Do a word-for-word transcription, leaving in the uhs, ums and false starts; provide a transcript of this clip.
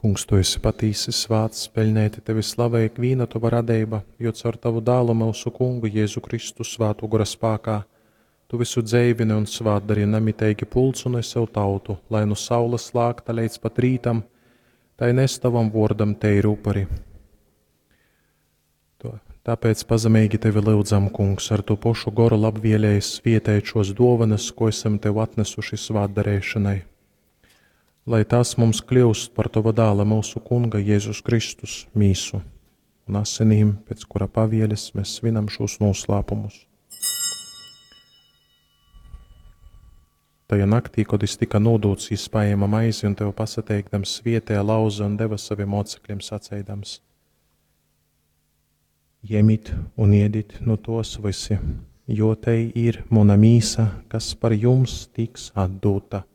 Kungs, tu esi patīsis vārds, peļņēti tevi slavēja kvīna tava radeiba, jo caur tavu dālu mūsu kungu Jēzu Kristu svātu gura spākā. Tu visu dzēvini un svātdari nemitēgi pulcuni sev tautu, lai nu saules lākta līdz pat rītam, tai nes tavam vordam te ir upari. Tāpēc pazemīgi tevi lūdzam, kungs, ar to pošu goru labvielējas vietēt šos dovanas, ko esam tev atnesuši svātdarēšanai. Lai tās mums kļūst par tava dāla mūsu kunga Jēzus Kristus mīsu un asinīm, pēc kura pavieļas mēs svinam šos noslēpumus. Tajā naktī, kad es tika nodots izspējama maizi un tev pasateikdams vietē lauza un deva saviem mocekļiem sacēdams: Ņemiet un ēdiet no tos visi, jo te ir mana mīsa, kas par jums tiks atdota.